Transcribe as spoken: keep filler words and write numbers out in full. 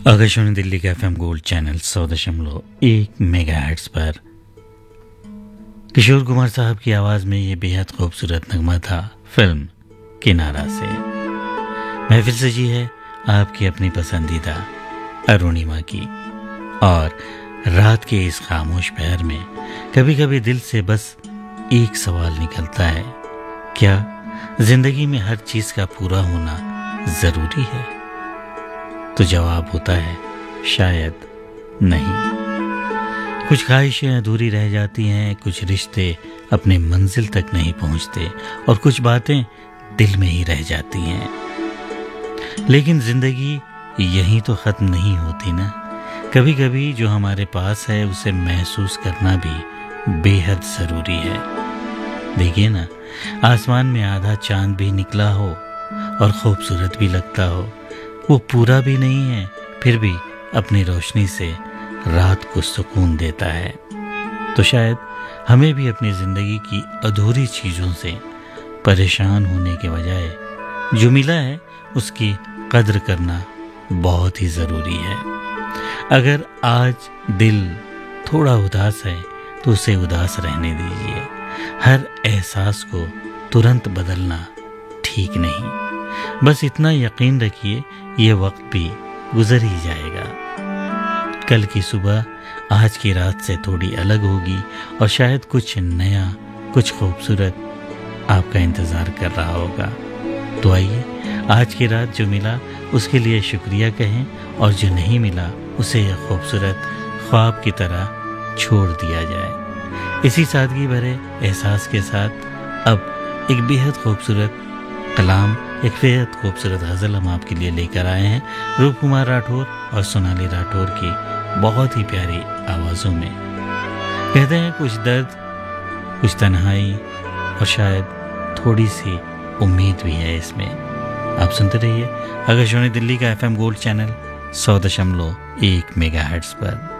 आकाशवाणी दिल्ली का FM gold channel सौ दशमलव एक मेगा हर्ट्ज पर किशोर कुमार साहब की आवाज में ये बेहद खूबसूरत नगमा था फिल्म किनारा से। महफिल सजी है आपकी अपनी पसंदीदा अरुणिमा की, और रात के इस खामोश पहर में कभी कभी दिल से बस एक सवाल निकलता है, क्या जिंदगी में हर चीज का पूरा होना जरूरी है? तो जवाब होता है शायद नहीं। कुछ ख्वाहिशें अधूरी रह जाती हैं, कुछ रिश्ते अपने मंजिल तक नहीं पहुंचते और कुछ बातें दिल में ही रह जाती हैं। लेकिन जिंदगी यहीं तो खत्म नहीं होती ना। कभी कभी जो हमारे पास है उसे महसूस करना भी बेहद जरूरी है। देखिए ना, आसमान में आधा चांद भी निकला हो और खूबसूरत भी लगता हो, वो पूरा भी नहीं है, फिर भी अपनी रोशनी से रात को सुकून देता है। तो शायद हमें भी अपनी जिंदगी की अधूरी चीजों से परेशान होने के बजाय जो मिला है उसकी कद्र करना बहुत ही जरूरी है। अगर आज दिल थोड़ा उदास है तो उसे उदास रहने दीजिए। हर एहसास को तुरंत बदलना ठीक नहीं। बस इतना यकीन रखिए, ये वक्त भी गुजर ही जाएगा। कल की सुबह आज की रात से थोड़ी अलग होगी और शायद कुछ नया, कुछ खूबसूरत आपका इंतज़ार कर रहा होगा। तो आइए, आज की रात जो मिला उसके लिए शुक्रिया कहें, और जो नहीं मिला उसे यह खूबसूरत ख्वाब की तरह छोड़ दिया जाए। इसी सादगी भरे एहसास के साथ अब एक बेहद खूबसूरत कलाम, एक बेहद खूबसूरत गज़ल हम आपके लिए लेकर आए हैं, रूप कुमार राठौर और सोनाली राठौर की बहुत ही प्यारी आवाज़ों में। कहते हैं कुछ दर्द, कुछ तन्हाई और शायद थोड़ी सी उम्मीद भी है इसमें। आप सुनते रहिए आकाशवाणी दिल्ली का एफएम गोल्ड चैनल सौ दशमलव एक मेगा हर्ट्ज पर।